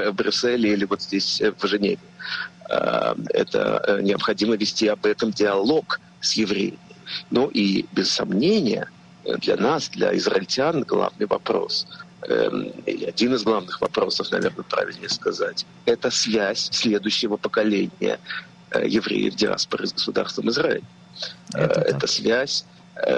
в Брюсселе или вот здесь в Женеве. Это необходимо вести об этом диалог с евреями. Ну и без сомнения для нас, для израильтян, главный вопрос, или один из главных вопросов, наверное, правильнее сказать, это связь следующего поколения евреев диаспоры с государством Израиль. Это связь,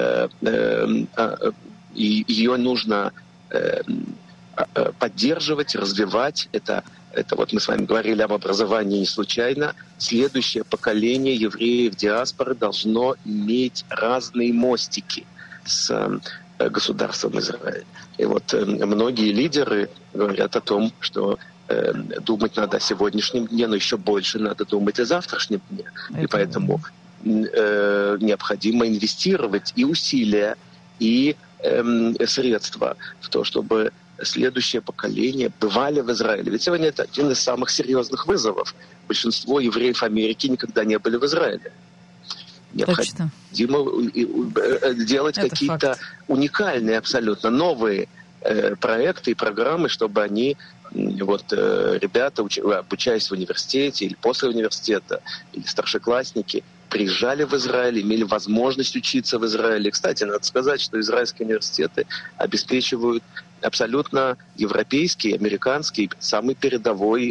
и ее нужно поддерживать, развивать. Это вот мы с вами говорили об образовании не случайно. Следующее поколение евреев диаспоры должно иметь разные мостики с государством Израиль. И вот многие лидеры говорят о том, что думать надо о сегодняшнем дне, но еще больше надо думать о завтрашнем дне. И поэтому необходимо инвестировать и усилия, и средства в то, чтобы следующее поколение бывали в Израиле. Ведь сегодня это один из самых серьезных вызовов. Большинство евреев Америки никогда не были в Израиле. Необходимо делать какие-то уникальные, абсолютно новые проекты и программы, чтобы они, ребята, обучаясь в университете или после университета, или старшеклассники, приезжали в Израиль, имели возможность учиться в Израиле. Кстати, надо сказать, что израильские университеты обеспечивают абсолютно европейский, американский, самый передовой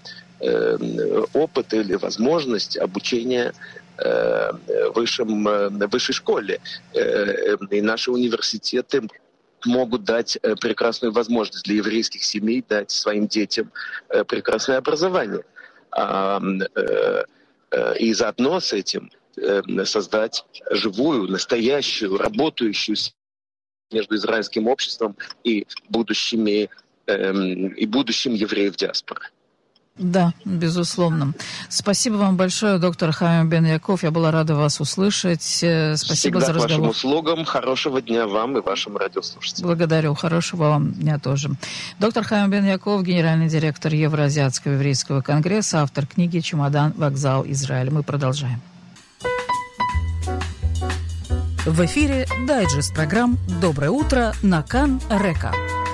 опыт или возможность обучения в высшей школе. И наши университеты могут дать прекрасную возможность для еврейских семей дать своим детям прекрасное образование. И заодно с этим создать живую, настоящую, работающую между израильским обществом и будущим евреев диаспоры. Да, безусловно. Спасибо вам большое, доктор Хаим бен Яков. Я была рада вас услышать. Спасибо всегда за разговор. К вашим услугам. Хорошего дня вам и вашим радиослушателям. Благодарю. Хорошего вам дня тоже. Доктор Хаим бен Яков, генеральный директор Евроазиатского еврейского конгресса, автор книги «Чемодан, вокзал, Израиль». Мы продолжаем. В эфире дайджест программ «Доброе утро» на Кан-Река.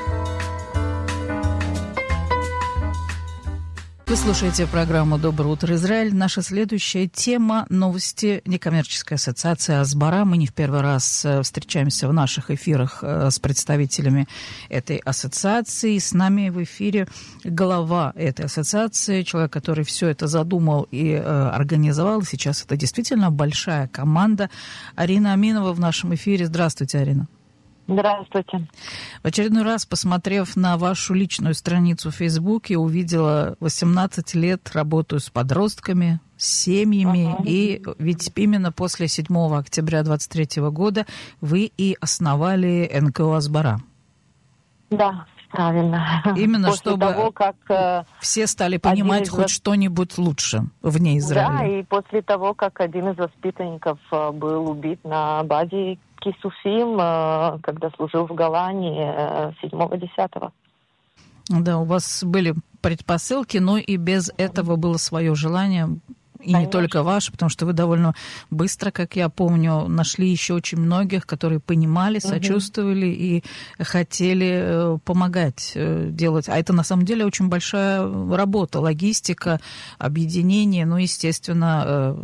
Вы слушаете программу «Доброе утро, Израиль». Наша следующая тема – новости некоммерческой ассоциации «Асбара». Мы не в первый раз встречаемся в наших эфирах с представителями этой ассоциации. С нами в эфире глава этой ассоциации, человек, который все это задумал и организовал. Сейчас это действительно большая команда. Арина Аминова в нашем эфире. Здравствуйте, Арина. Здравствуйте. В очередной раз, посмотрев на вашу личную страницу в Фейсбуке, увидела 18 лет работаю с подростками, с семьями. И ведь именно после 7 октября 2023 года вы и основали НКО «Асбара». Да, правильно. Именно после чтобы того, как все стали понимать хоть что-нибудь лучше вне Израиля. Да, и после того, как один из воспитанников был убит на базе Кисуфим, когда служил в Голландии 7-10. Да, у вас были предпосылки, но и без этого было свое желание, и не только ваше, потому что вы довольно быстро, как я помню, нашли еще очень многих, которые понимали, сочувствовали и хотели помогать делать. А это на самом деле очень большая работа, логистика, объединение, ну, естественно,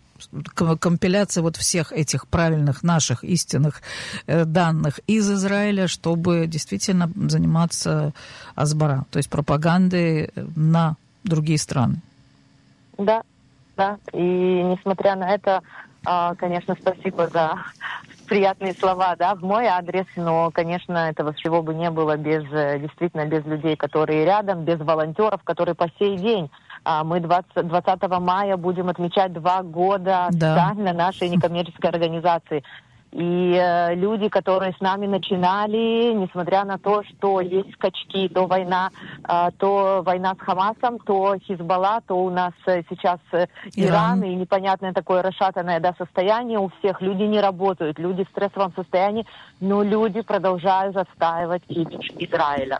компиляция вот всех этих правильных наших истинных данных из Израиля, чтобы действительно заниматься Асбара, то есть пропагандой на другие страны. Да, да. И несмотря на это, конечно, спасибо за приятные слова, да, в мой адрес, но, конечно, этого всего бы не было действительно без людей, которые рядом, без волонтеров, которые по сей день. Мы 20 мая будем отмечать 2 года официально нашей некоммерческой организации. И люди, которые с нами начинали, несмотря на то, что есть скачки, то война с Хамасом, то Хизбалла, то у нас сейчас Иран, и непонятное такое расшатанное состояние у всех. Люди не работают, люди в стрессовом состоянии, но люди продолжают отстаивать имидж Израиля.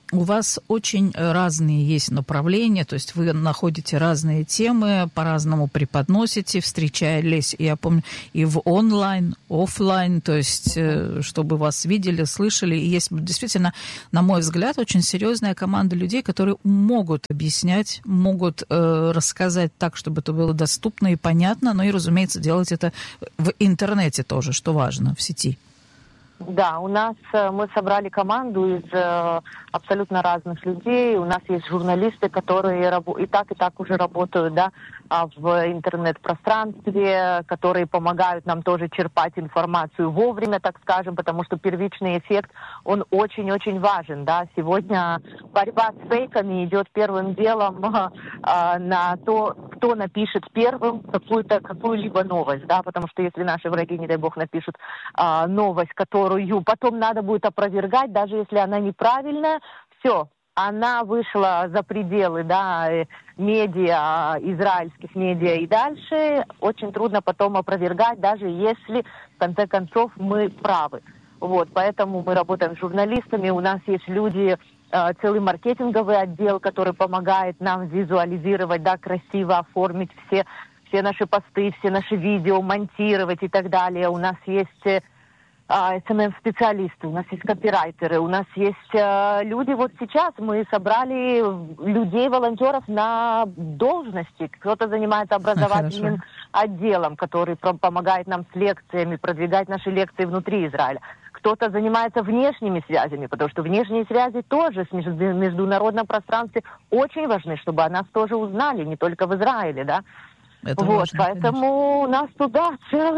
У вас очень разные есть направления, то есть вы находите разные темы, по-разному преподносите, встречались, я помню, и в онлайн, офлайн, то есть чтобы вас видели, слышали. И есть действительно, на мой взгляд, очень серьезная команда людей, которые могут объяснять, могут рассказать так, чтобы это было доступно и понятно, но и, разумеется, делать это в интернете тоже, что важно, в сети. Да, у нас мы собрали команду из абсолютно разных людей. У нас есть журналисты, которые и так уже работают, да, в интернет-пространстве, которые помогают нам тоже черпать информацию вовремя, так скажем, потому что первичный эффект, он очень-очень важен, да. Сегодня борьба с фейками идет первым делом на то, кто напишет первым какую-либо новость, да, потому что если наши враги, не дай бог, напишут новость, которую потом надо будет опровергать, даже если она неправильная, все, она вышла за пределы, да, медиа, израильских медиа и дальше. Очень трудно потом опровергать, даже если, в конце концов, мы правы. Вот, поэтому мы работаем с журналистами, у нас есть люди, целый маркетинговый отдел, который помогает нам визуализировать, да, красиво оформить все наши посты, все наши видео, монтировать и так далее. У нас есть SMM-специалисты, у нас есть копирайтеры, у нас есть люди. Вот сейчас мы собрали людей, волонтеров на должности. Кто-то занимается образовательным отделом, который помогает нам с лекциями, продвигать наши лекции внутри Израиля. Кто-то занимается внешними связями, потому что внешние связи тоже в международном пространстве очень важны, чтобы о нас тоже узнали, не только в Израиле, да. Это вот, важно, поэтому конечно. У нас туда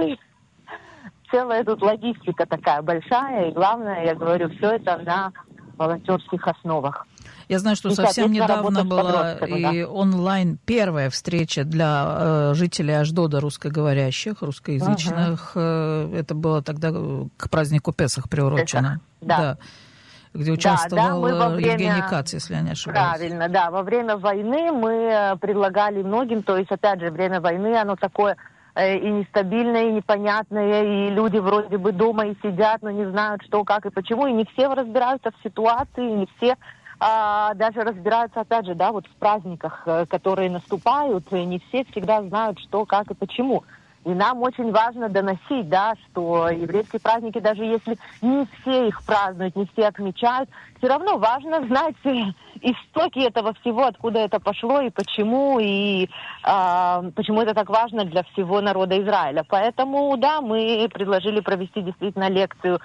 целая тут логистика такая большая, и главное, я говорю, все это на волонтерских основах. Я знаю, что совсем недавно была и онлайн первая встреча для жителей Ашдода русскоговорящих, русскоязычных. Это было тогда к празднику Песах приурочено. Да. Где участвовал Евгений Кац, если я не ошибаюсь. Правильно, да. Во время войны мы предлагали многим, то есть, опять же, время войны, оно такое и нестабильное, и непонятное, и люди вроде бы дома и сидят, но не знают, что, как и почему, и не все разбираются в ситуации, и не все даже разбираются, опять же, да, вот в праздниках, которые наступают, и не все всегда знают, что, как и почему. И нам очень важно доносить, да, что еврейские праздники, даже если не все их празднуют, не все отмечают, все равно важно знать истоки этого всего, откуда это пошло и почему это так важно для всего народа Израиля. Поэтому, да, мы предложили провести действительно лекцию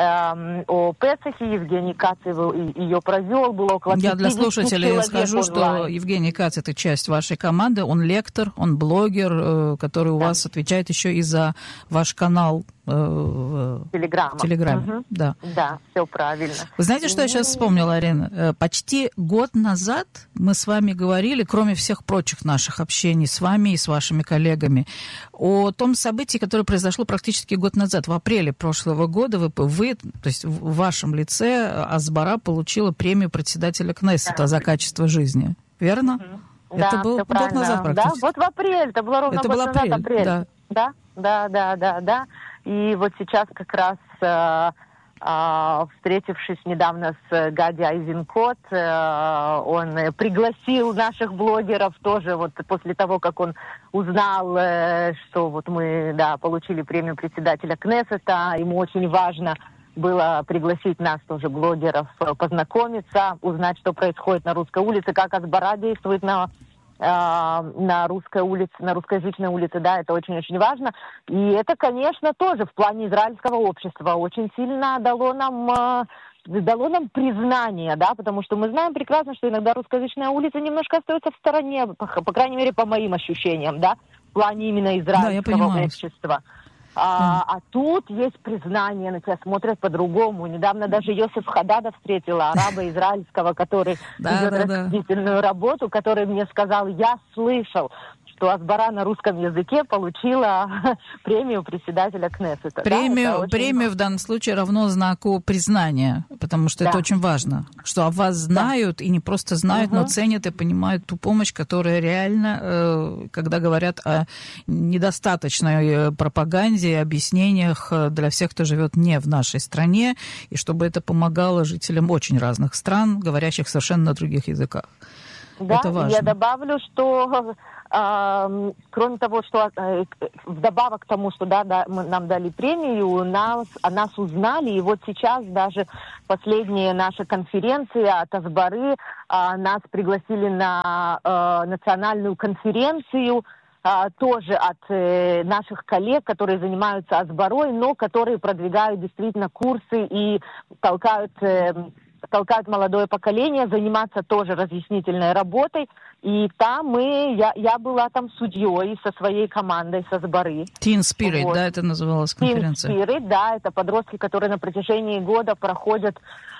о Песахе. Евгений Кац ее провел, было около 50 Я для слушателей скажу, онлайн. что Евгений Кац — это часть вашей команды, он лектор, он блогер, который у вас отвечает еще и за ваш канал в Телеграме. Да, все правильно. Вы знаете, что я сейчас вспомнила, Арина? Почти год назад мы с вами говорили, кроме всех прочих наших общений с вами и с вашими коллегами, о том событии, которое произошло практически год назад. В апреле прошлого года вы то есть в вашем лице Асбара получила премию председателя Кнессета за качество жизни. Верно? Это был год назад практически. Да, вот в апреле, это было ровно год назад, апрель. Да. И вот сейчас как раз, встретившись недавно с Гади Айзенкот, он пригласил наших блогеров тоже, вот после того, как он узнал, что вот мы, да, получили премию председателя Кнессета, ему очень важно было пригласить нас тоже, блогеров, познакомиться, узнать, что происходит на русской улице, как Асбара действует на русской улице, на русскоязычной улице, да, это очень-очень важно. И это, конечно, тоже в плане израильского общества очень сильно дало нам признание, да, потому что мы знаем прекрасно, что иногда русскоязычная улица немножко остается в стороне, по крайней мере, по моим ощущениям, да, в плане именно израильского общества. А тут есть признание, на тебя смотрят по-другому. Недавно даже Йосеф Хадада встретила, араба израильского, который ведет растительную работу, который мне сказал: я слышал, что Асбара на русском языке получила премию председателя Кнессета. Премию в данном случае равно знаку признания, потому что это очень важно, что о вас знают, и не просто знают, но ценят и понимают ту помощь, которая реально, когда говорят о недостаточной пропаганде и объяснениях для всех, кто живет не в нашей стране, и чтобы это помогало жителям очень разных стран, говорящих совершенно на других языках. Да, это важно. Я добавлю, что кроме того, что вдобавок к тому, что нам дали премию, о нас узнали, и вот сейчас даже последняя наша конференция от Асбары, нас пригласили на национальную конференцию, тоже от наших коллег, которые занимаются Асбарой, но которые продвигают действительно курсы и толкают молодое поколение заниматься тоже разъяснительной работой. И там я была там судьей со своей командой, со Асбары. Teen Spirit, вот. Да, это называлась конференция? Teen Spirit, да, это подростки, которые на протяжении года проходят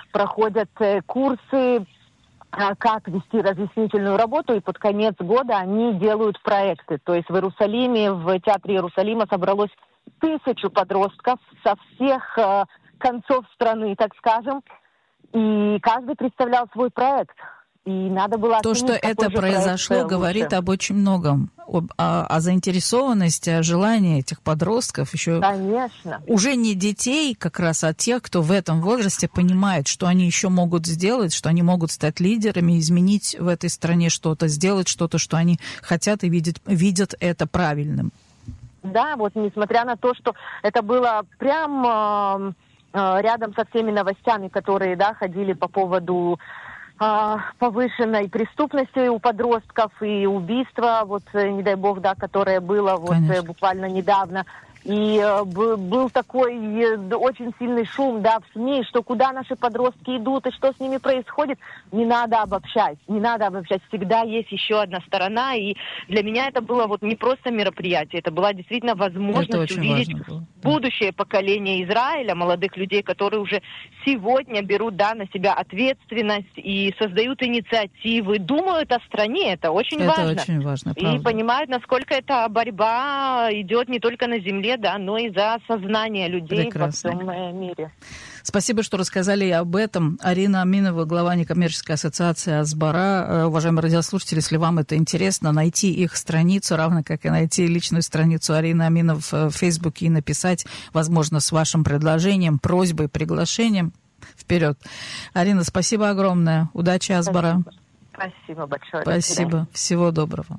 курсы, как вести разъяснительную работу, и под конец года они делают проекты. То есть в Иерусалиме, в театре Иерусалима собралось 1000 подростков со всех концов страны, так скажем, и каждый представлял свой проект. И надо было то, что это произошло, говорит об очень многом. О заинтересованности, о желании этих подростков еще. Конечно. Уже не детей, как раз, а тех, кто в этом возрасте понимает, что они еще могут сделать, что они могут стать лидерами, изменить в этой стране что-то, сделать что-то, что они хотят и видят это правильным. Да, вот несмотря на то, что это было прям рядом со всеми новостями, которые, ходили по поводу повышенной преступности у подростков и убийства, вот, не дай бог, которое было буквально недавно. И был такой очень сильный шум, в СМИ, что куда наши подростки идут и что с ними происходит. Не надо обобщать. Всегда есть еще одна сторона. И для меня это было не просто мероприятие, это была действительно возможность увидеть будущее поколение Израиля, молодых людей, которые уже сегодня берут на себя ответственность и создают инициативы, думают о стране. Это очень важно. Это очень важно, правда. И понимают, насколько эта борьба идет не только на земле, но и за сознание людей во всем мире. Спасибо, что рассказали об этом. Арина Аминова, глава некоммерческой ассоциации Асбара. Уважаемые радиослушатели, если вам это интересно, найти их страницу, равно как и найти личную страницу Арины Аминовой в Фейсбуке и написать, возможно, с вашим предложением, просьбой, приглашением. Вперед. Арина, спасибо огромное. Удачи, Асбара. Спасибо большое. Спасибо. Всего доброго.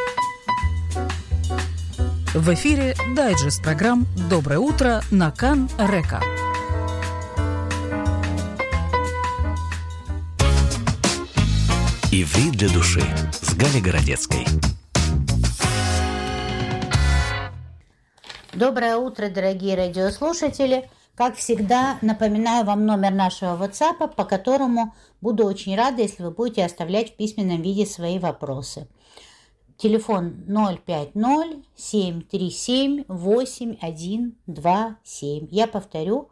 В эфире дайджест программ «Доброе утро» на Кан Река. Иврит для души с Галей Городецкой. Доброе утро, дорогие радиослушатели. Как всегда, напоминаю вам номер нашего WhatsApp, по которому буду очень рада, если вы будете оставлять в письменном виде свои вопросы. Телефон 050-737-8127. Я повторю,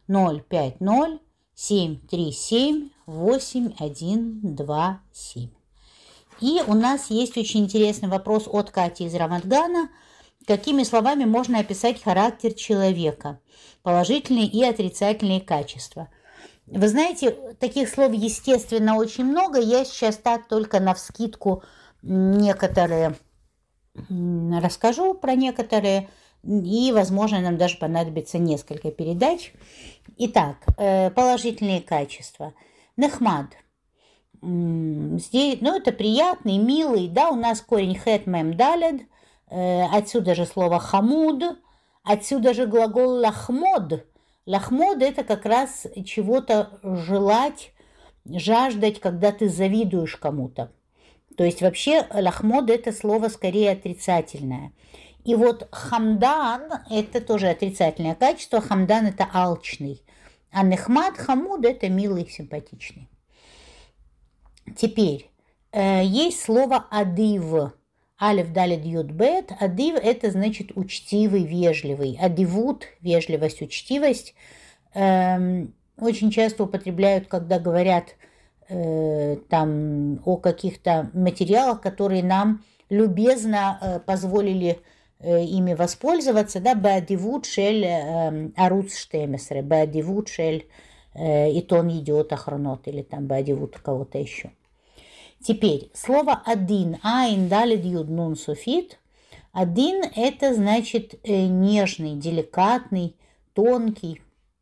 050-737-8127. И у нас есть очень интересный вопрос от Кати из Рамадгана. Какими словами можно описать характер человека? Положительные и отрицательные качества. Вы знаете, таких слов, естественно, очень много. Я сейчас так только навскидку некоторые расскажу про некоторые, и, возможно, нам даже понадобится несколько передач. Итак, положительные качества. Нехмад. Здесь, это приятный, милый, у нас корень хет мем далед, отсюда же слово хамуд, отсюда же глагол лахмод. Лахмод – это как раз чего-то желать, жаждать, когда ты завидуешь кому-то. То есть вообще лахмод – это слово скорее отрицательное. И вот хамдан – это тоже отрицательное качество. Хамдан – это алчный. А нехмад, хамуд – это милый, симпатичный. Теперь есть слово адив. Алеф, далед, юд, бет. Адив – это значит учтивый, вежливый. Адивут – вежливость, учтивость. Очень часто употребляют, когда говорят там о каких-то материалах, которые нам любезно позволили ими воспользоваться, да, баадивут шель аруц штемесре, баадивут шель итон идиот охранот, или там баадивут кого-то еще. Теперь слово один, айн, далит, юд, нун, суфит. Один – это значит нежный, деликатный, тонкий.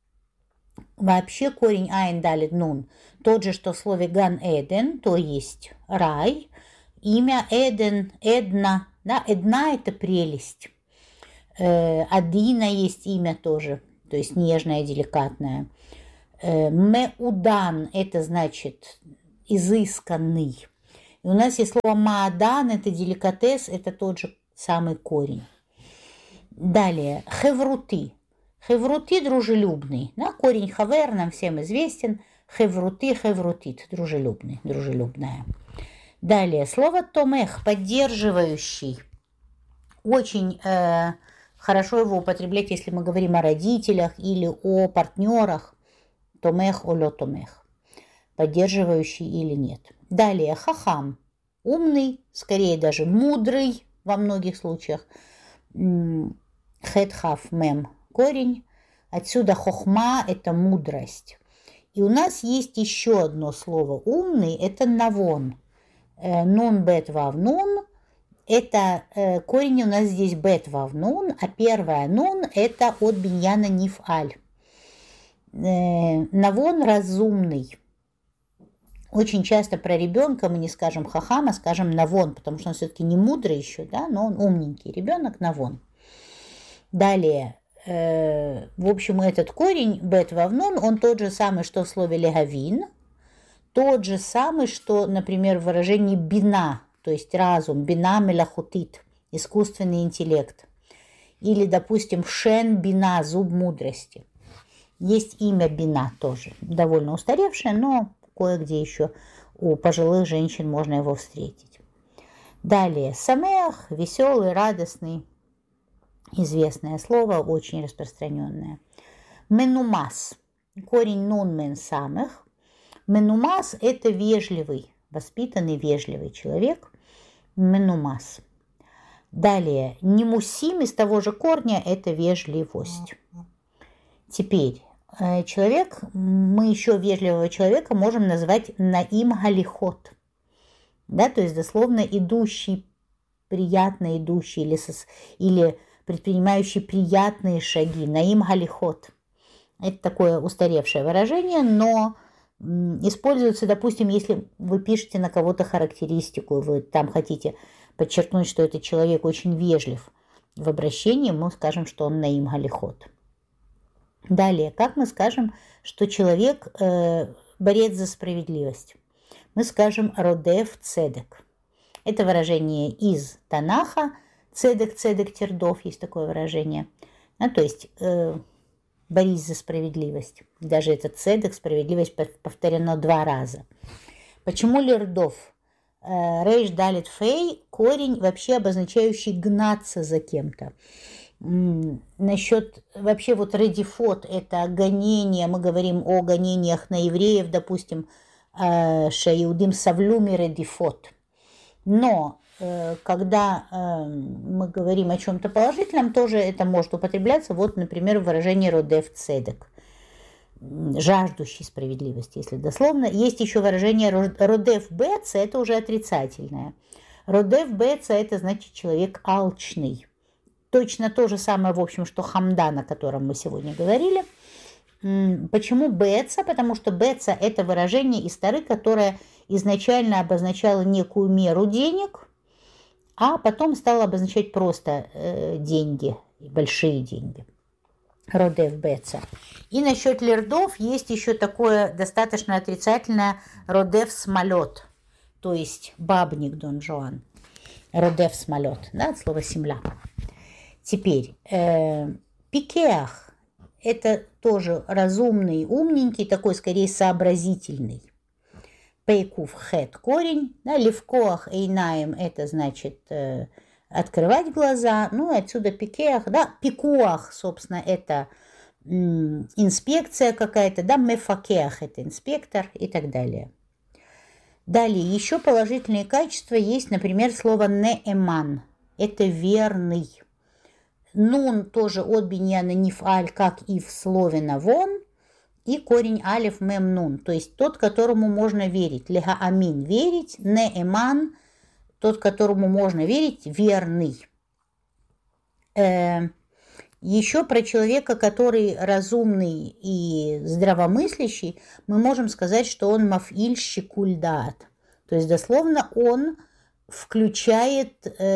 Вообще корень айн, далит, нун тот же, что в слове ган эден, то есть рай. Имя Эден, Эдна, да, Эдна – это прелесть. Адина есть имя тоже, то есть нежное, деликатное. Меудан – это значит изысканный. И у нас есть слово маадан – это деликатес, это тот же самый корень. Далее, хеврути. Хеврути – дружелюбный. Да, корень хавер нам всем известен. Хеврути, хеврутит – дружелюбный, дружелюбная. Далее, слово томех – поддерживающий. Очень хорошо его употреблять, если мы говорим о родителях или о партнерах. Томех, оло томех. Поддерживающий или нет. Далее, хахам – умный, скорее даже мудрый во многих случаях. Хет-хав – мем – корень. Отсюда хохма – это мудрость. И у нас есть еще одно слово умный – это навон. Нун, бет, вав, нун. Это корень у нас здесь бет, вав, нун, а первая нун – это от биньяна ниф-аль. Навон – разумный. Очень часто про ребенка мы не скажем хахам, а скажем навон, потому что он все-таки не мудрый еще, да, но он умненький. Ребенок навон. Далее, в общем, этот корень бет, вав, нун, он тот же самый, что в слове легавин. Тот же самый, что, например, в выражении бина, то есть разум, бина мелахутит, искусственный интеллект. Или, допустим, шен бина, зуб мудрости. Есть имя бина тоже, довольно устаревшее, но кое-где еще у пожилых женщин можно его встретить. Далее, самеах, веселый, радостный, известное слово, очень распространенное. Менумас, корень нун мен самых. Менумас – это вежливый, воспитанный, вежливый человек. Менумас. Далее, немусим из того же корня – это вежливость. Теперь, человек, мы еще вежливого человека можем назвать наим галихот. Да, то есть, дословно, идущий, приятно идущий или предпринимающий приятные шаги. Наим галихот. Это такое устаревшее выражение, но используется, допустим, если вы пишете на кого-то характеристику, вы там хотите подчеркнуть, что этот человек очень вежлив в обращении, мы скажем, что он наим галихот. Далее, как мы скажем, что человек борец за справедливость? Мы скажем родев цедек. Это выражение из Танаха. Цедек, цедек, тердов, есть такое выражение. То есть борись за справедливость. Даже этот цедек, справедливость, повторено 2 раза. Почему лердов? Рейш далит фей, корень, вообще обозначающий гнаться за кем-то. Насчет вообще вот редифот, это гонение, мы говорим о гонениях на евреев, допустим, шаиудим савлюми редифот. Но когда мы говорим о чем-то положительном, тоже это может употребляться. Вот, например, выражение родев цедек, жаждущий справедливости, если дословно. Есть еще выражение родев беца, это уже отрицательное. Родев беца – это значит человек алчный. Точно то же самое, в общем, что хамдан, о котором мы сегодня говорили. Почему беца? Потому что беца – это выражение из Торы, которое изначально обозначало некую меру денег, а потом стало обозначать просто деньги, большие деньги. Родев беца. И насчет лердов есть еще такое достаточно отрицательное родев смолет, то есть бабник Дон Жуан. Родев смолет, да, от слова земля. Теперь пикеах – это тоже разумный, умненький, такой скорее сообразительный. Пейкув хет корень, да, левкоах эйнаем – это значит открывать глаза, ну и отсюда пикеах, да, пикуах, собственно, это инспекция какая-то, да, мефакеах – это инспектор и так далее. Далее, еще положительные качества есть, например, слово неэман. Это верный. Нун тоже от биньяна нифаль, как и в слове навон. И корень алиф мем нун, то есть тот, которому можно верить. Леха амин – верить, неэман – тот, которому можно верить, верный. Еще про человека, который разумный и здравомыслящий, мы можем сказать, что он мафиль шикульдат. То есть дословно он включает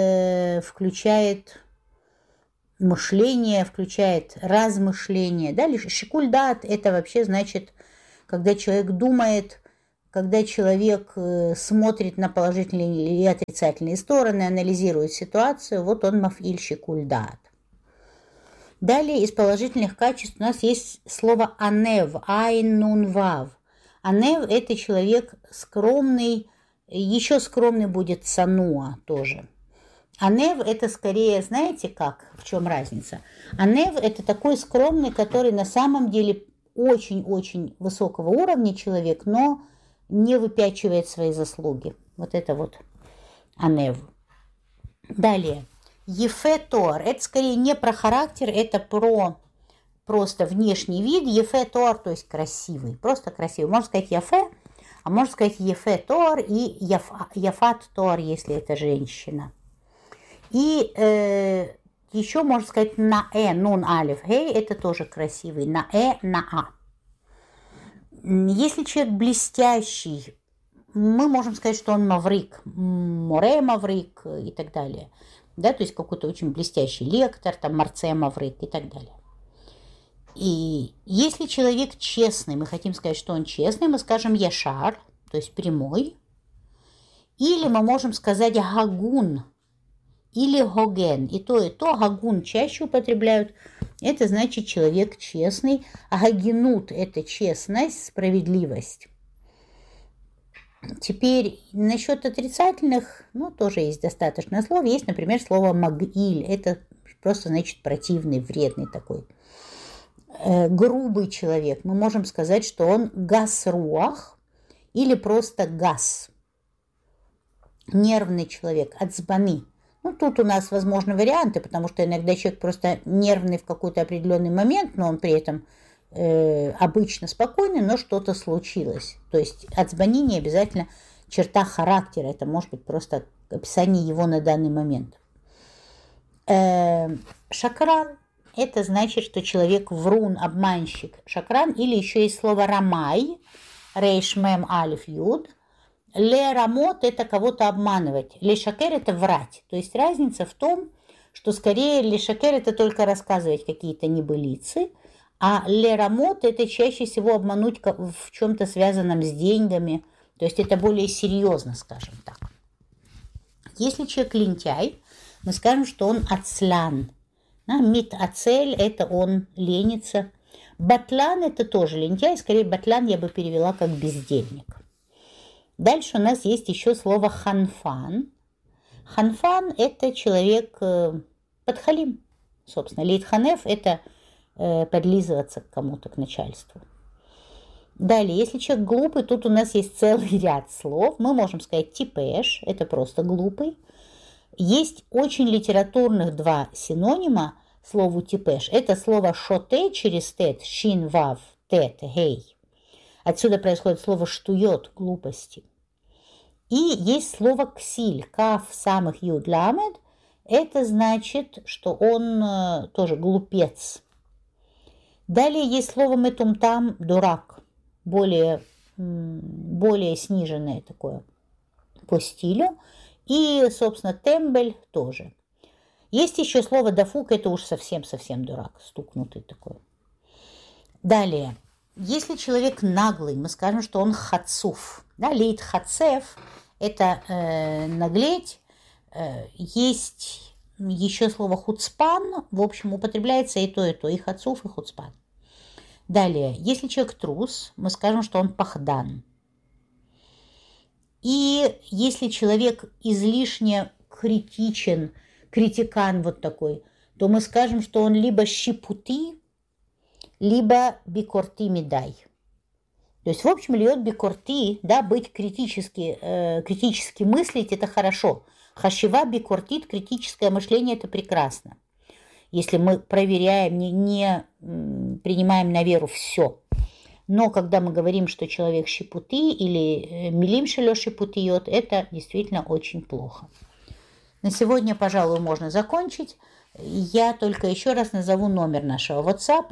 мышление, включает размышление. Да? Шикульдат – это вообще значит, когда человек думает, когда человек смотрит на положительные и отрицательные стороны, анализирует ситуацию, вот он мафиль шикульдат. Далее из положительных качеств у нас есть слово анев, айн нун вав. Анев – это человек скромный, еще скромный будет сануа тоже. Анев – это скорее, знаете как, в чем разница? Анев – это такой скромный, который на самом деле очень-очень высокого уровня человек, но не выпячивает свои заслуги. Вот это вот анев. Далее. Ефе тор – это скорее не про характер, это про просто внешний вид. Ефе тор, то есть красивый, просто красивый. Можно сказать ефе, а можно сказать ефе тор и яфат тор, если это женщина. И еще можно сказать наэ, нун алиф, гей, это тоже красивый, наэ, наа. Если человек блестящий, мы можем сказать, что он маврик, море маврик и так далее. Да, то есть какой-то очень блестящий лектор, там марце маврик и так далее. И если человек честный, мы хотим сказать, что он честный, мы скажем яшар, то есть прямой. Или мы можем сказать гагун или гоген. И то, гагун чаще употребляют. Это значит человек честный. А гагинут – это честность, справедливость. Теперь насчет отрицательных, тоже есть достаточно слов. Есть, например, слово магиль. Это просто значит противный, вредный такой. Грубый человек. Мы можем сказать, что он гасруах или просто гас. Нервный человек, ацбани. Тут у нас возможны варианты, потому что иногда человек просто нервный в какой-то определенный момент, но он при этом обычно спокойный, но что-то случилось. То есть ацбани не обязательно черта характера, это может быть просто описание его на данный момент. Шакран – это значит, что человек врун, обманщик. Шакран, или еще есть слово рамай, рейш мем алиф юд. Ле рамот – это кого-то обманывать. Ле шакер – это врать. То есть разница в том, что скорее ле шакер – это только рассказывать какие-то небылицы, а ле рамот – это чаще всего обмануть в чем-то связанном с деньгами. То есть это более серьезно, скажем так. Если человек лентяй, мы скажем, что он ацлян. Мит ацель – это он ленится. Батлан – это тоже лентяй. Скорее, батлан я бы перевела как бездельник. Дальше у нас есть еще слово ханфан. Ханфан – это человек подхалим. Собственно, лейтханеф – это подлизываться к кому-то, к начальству. Далее, если человек глупый, тут у нас есть целый ряд слов. Мы можем сказать типеш – это просто глупый. Есть очень литературных два синонима слову типеш. Это слово шоте через тет, шин, вав, тет, гей. Отсюда происходит слово штует, глупости. И есть слово ксиль, каф самых юд ламед. Это значит, что он тоже глупец. Далее есть слово метумтам, дурак, более сниженное такое по стилю. И, собственно, тембель тоже. Есть еще слово дафук, это уж совсем-совсем дурак, стукнутый такой. Далее. Если человек наглый, мы скажем, что он хацуф. Да, лейт хацев – это наглеть. Есть еще слово хуцпан. В общем, употребляется и то, и хацуф, и хуцпан. Далее, если человек трус, мы скажем, что он пахдан. И если человек излишне критикан вот такой, то мы скажем, что он либо щипути, либо бикорти медай. То есть, в общем, льет бикурти, да, быть критически мыслить – это хорошо. Хашива бикуртит, критическое мышление – это прекрасно. Если мы проверяем, не принимаем на веру все. Но когда мы говорим, что человек шипуты или милим шелё шипутиот, это действительно очень плохо. На сегодня, пожалуй, можно закончить. Я только еще раз назову номер нашего WhatsApp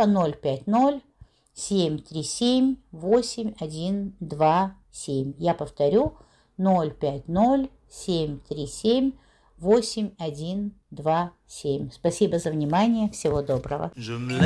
050-737-8127. Я повторю 050-737-8127. Спасибо за внимание. Всего доброго.